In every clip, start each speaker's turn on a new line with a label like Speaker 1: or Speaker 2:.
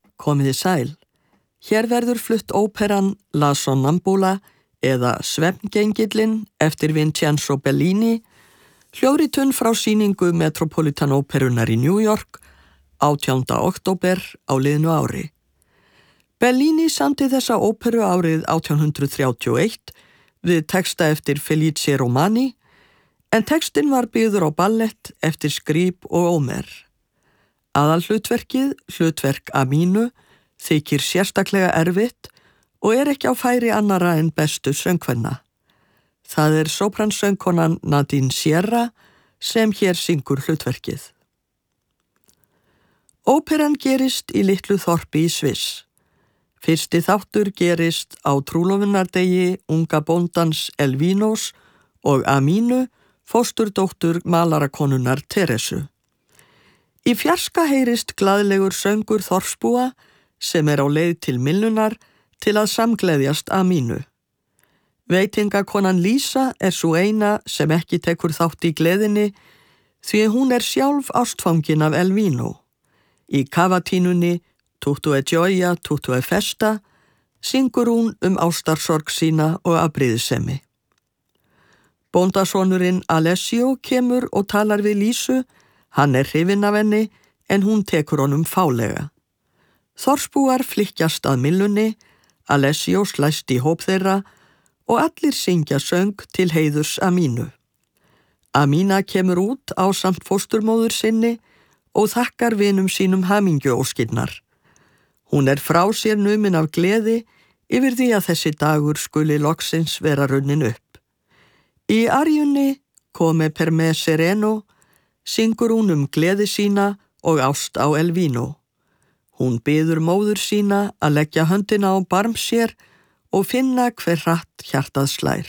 Speaker 1: Komiði sæl. Hér verður flutt óperan La Sonnambula eða Svefngengillinn eftir Vincenzo Bellini, hljóðritun frá sýningu Metropolitan Óperunnar í New York 18. október á liðnu ári. Bellini samdi þessa óperu árið 1831 við texta eftir Felice Romani, en textin var byggður á ballett eftir Scribe og Homer. Aðalhlutverkið, hlutverk Aminu, þykir sérstaklega erfitt og ekki á færi annara en bestu söngkvenna. Það sópransöngkonan Nadine Sierra sem hér syngur hlutverkið. Óperan gerist í litlu þorpi í Sviss. Fyrsti þáttur gerist á trúlofunardegi unga bóndans Elvínos og Aminu, fósturdóttur malarakonunnar Teresu. Í fjarska heyrist glaðlegur söngur þorpsbúa sem á leið til Millunar til að samgleðjast Aminu. Veitingakonan Lísa svo eina sem ekki tekur þátt í gleðinni því hún sjálf ástfangin af Elvíno. Í kavatínunni Tutto e gioia, tutto e festa syngur hún ástarsorg sína og afbrýðissemi. Bóndasonurinn Alessio kemur og talar við Lísu, hann hrifinn af henni en hún tekur honum fálega. Þorpsbúar flykkjast að Millunni, Alessio slæst í hóp þeirra og allir syngja söng til heiðurs Aminu. Amina kemur út ásamt fósturmóður sinni og þakkar vinum sínum hamingjuóskirnar. Hún frá sér numin af gleði yfir því að þessi dagur skuli loksins vera runnin upp. Í aríunni Come per me sereno syngur hún gleði sína og ást á Elvíno. Hún biður móður sína að leggja höndina á barm sér og finna hver hratt hjartað slær.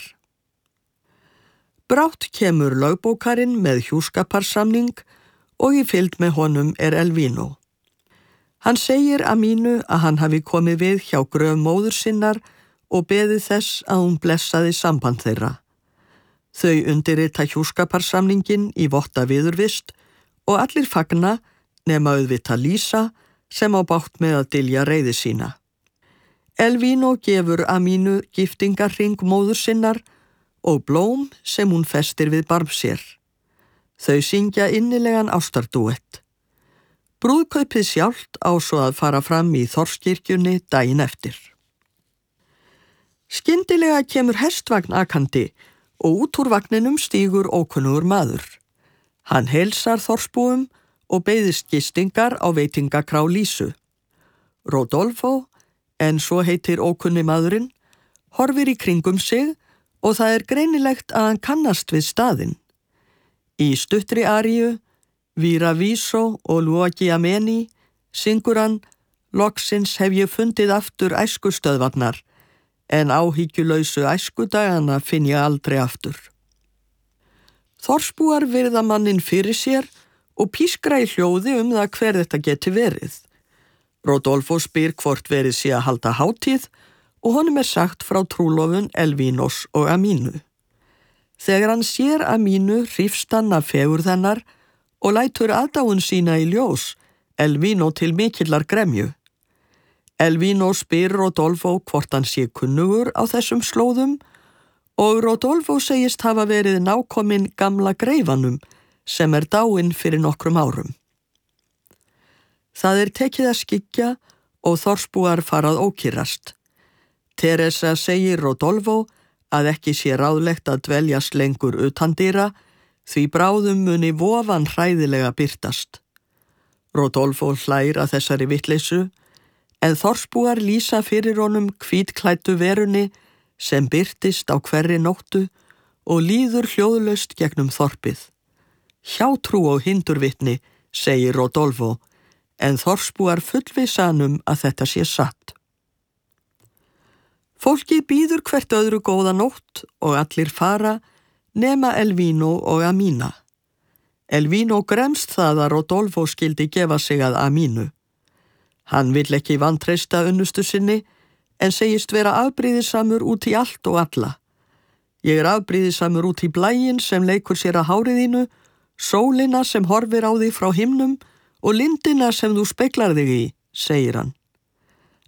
Speaker 1: Brátt kemur lögbókarinn með hjúskaparsamning og í fylgd með honum Elvíno. Hann segir Aminu að hann hafi komið við hjá gröf móður sinnar og beðið þess að hún blessaði samband þeirra. Þau undirrita hjúskaparsamningin í votta viðurvist og allir fagna nema auðvitað Lísa sem á bágt með að dylja reiði sína. Elvíno gefur Aminu giftingarhring móður sinnar og blóm sem hún festir við barm sér. Þau syngja innilegan ástardúett. Brúðkaupið sjálft á svo að fara fram í Þorskirkjunni daginn eftir. Skyndilega kemur hestvagn akandi og út úr vagninum stígur ókunnugur maður. Hann heilsar þorpsbúum og beiðist gistingar á veitingakrá Lísu. Rodolfo, en svo heitir ókunni maðurinn, horfir í kringum sig og það greinilegt að hann kannast við staðinn. Í stuttri aríu, Vira Viso og Luigi Ameni, syngur hann Loksins hef ég fundið aftur æskustöðvarnar, en áhyggjulausu æskudagana finn ég aldrei aftur. Þorpsbúar virða manninn fyrir sér og pískra í hljóði það hver þetta geti verið. Rodolfo spyr hvort verið sé að halda hátíð og honum sagt frá trúlofun Elvínos og Aminu. Þegar hann sér Aminu hrífst hann af fegurð hennar og lætur aðdáun sína í ljós, Elvíno til mikillar gremju. Elvíno spyr Rodolfo hvort hann sé kunnugur á þessum slóðum og Rodolfo segist hafa verið nákominn gamla greifanum sem dáinn fyrir nokkrum árum. Það tekið að skyggja og þorpsbúar farað ókyrrast. Teresa segir Rodolfo að ekki sé ráðlegt að dveljast lengur utandyra því bráðum muni vofan hræðilega birtast. Rodolfo hlær að þessari vitleysu en þorpsbúar lýsa fyrir honum hvítklæddu verunni sem birtist á hverri nóttu og líður hljóðlaust gegnum þorpið. Hjátrú og hindurvitni, segir Rodolfo, en þorpsbúar fullvissa að þetta sé satt. Fólkið býður hvert öðru góða nótt og allir fara nema Elvíno og Amina. Elvíno gremst það að Rodolfo skildi gefa sig að Aminu. Hann vill ekki vantreysta unnustu sinni en segist vera afbrýðisamur út í allt og alla. Ég afbrýðisamur út í blæinn sem leikur sér að hárið þínu, sólina sem horfir á þig frá himnum og lindina sem þú speglar þig í, segir hann.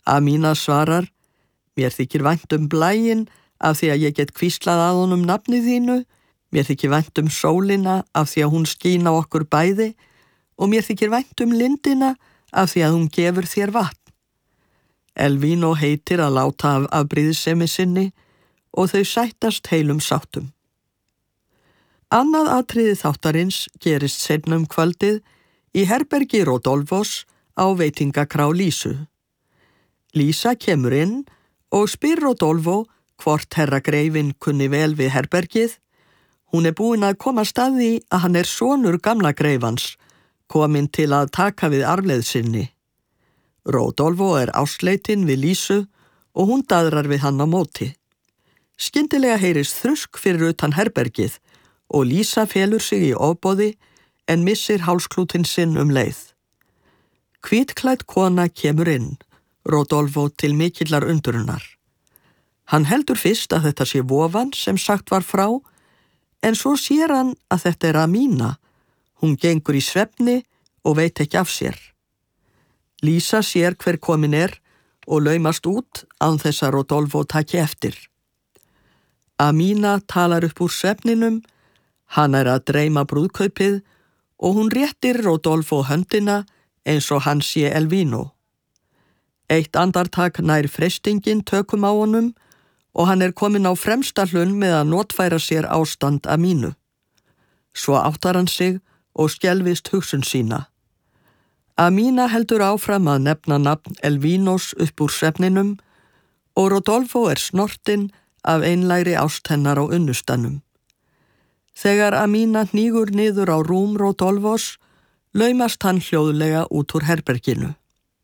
Speaker 1: Amína svarar, mér þykir vænt blæinn af því að ég get hvíslað að honum nafnið þínu, mér þykir vænt sólina af því að hún skín á okkur bæði og mér þykir vænt lindina af því að hún gefur þér vatn. Elvino heitir að láta af afbrýðissemi sinni og þau sættast heilum sáttum. Annað atriði þáttarins gerist seinna kvöldið í herbergi Rodolfos á veitingakrá Lísu. Lísa kemur inn og spyr Rodolfo hvort herra greifinn kunni vel við herbergið. Hún búin að komast að því að hann sonur gamla greifans, kominn til að taka við arfleið sinni. Rodolfo ásleitinn við Lísu og hún daðrar við hann á móti. Skyndilega heyrist þrusk fyrir utan herbergið og Lísa felur sig í ofboði en missir hálsklútinn sinn leið. Hvítklædd kona kemur inn, Rodolfo til mikillar undrunar. Hann heldur fyrst að þetta sé vofan sem sagt var frá, en svo sér hann að þetta Amína. Hún gengur í svefni og veit ekki af sér. Lísa sér hver komin og laumast út án þess að Rodolfo taki eftir. Amína talar upp úr svefninum, hann að dreyma brúðkaupið og hún réttir Rodolfo höndina eins og hann sé Elvino. Eitt andartak nær freistingin tökum á honum og hann kominn á fremsta hlunn með að notfæra sér ástand Amínu. Svo áttar hann sig og skelfist hugsun sína. Amína heldur áfram að nefna nafn Elvinos upp úr svefninum og Rodolfo snortinn af einlægri ást hennar á unnustanum. Þegar Amína hnígur niður á rúm Rodolfos, laumast hann hljóðlega út úr herberginu.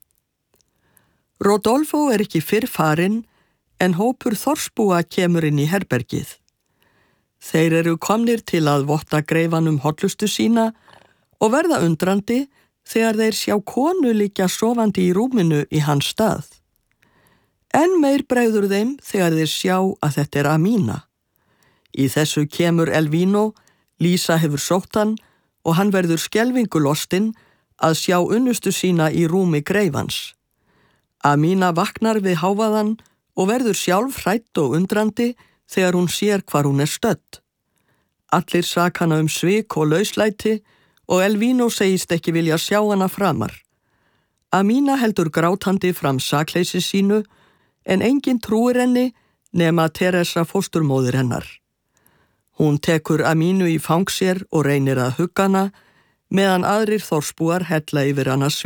Speaker 1: Rodolfo ekki fyrr farinn en hópur þorsbúa kemur inn í herbergið. Þeir komnir til að votta greifanum hollustu sína og verða undrandi þegar þeir sjá konu liggja sofandi í rúminu í hans stað. Enn meir bregður þeim þegar þeir sjá að þetta Amína. Í þessu kemur Elvino, Lísa hefur sótt hann og hann verður skelfingu lostinn að sjá unnustu sína í rúmi greifans. Amína vaknar við hávaðann og verður sjálf hrædd og undrandi þegar hún sér hvar hún stödd. Allir saka hana svik og lauslæti og Elvino segist ekki vilja sjá hana framar. Amína heldur grátandi fram sakleysi sínu en enginn trúir henni nema Teresa fósturmóðir hennar. Hún tekur Amínu í fang sér og reynir að hugga hana meðan aðrir þorsbúar hella yfir hana svik.